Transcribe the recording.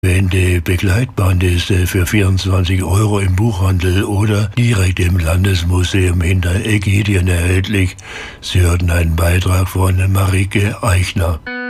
Die Begleitband ist für 24 € im Buchhandel oder direkt im Landesmuseum hinter Ägidien erhältlich. Sie hörten einen Beitrag von Marike Eichner.